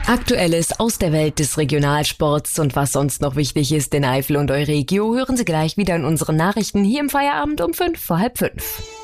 Aktuelles aus der Welt des Regionalsports und was sonst noch wichtig ist in Eifel und Euregio hören Sie gleich wieder in unseren Nachrichten hier im Feierabend um 5 vor halb 5.